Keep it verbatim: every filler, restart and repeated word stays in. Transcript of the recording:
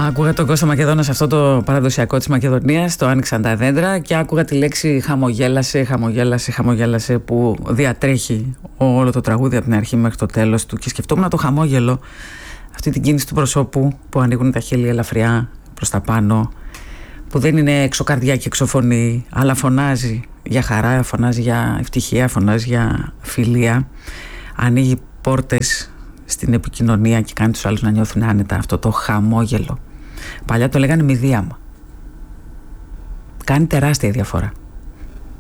Άκουγα τον Κώστα Μακεδόνα σε αυτό το παραδοσιακό της Μακεδονίας, το άνοιξαν τα δέντρα, και άκουγα τη λέξη χαμογέλασε, χαμογέλασε, χαμογέλασε, που διατρέχει όλο το τραγούδι από την αρχή μέχρι το τέλος του, και σκεφτόμουν το χαμόγελο, αυτή την κίνηση του προσώπου που ανοίγουν τα χείλη ελαφριά προς τα πάνω, που δεν είναι εξωκαρδιά και εξωφωνή, αλλά φωνάζει για χαρά, φωνάζει για ευτυχία, φωνάζει για φιλία, ανοίγει πόρτες στην επικοινωνία και κάνει τους άλλους να νιώθουν άνετα. Αυτό το χαμόγελο, παλιά το λέγανε μηδίαμα, κάνει τεράστια διαφορά.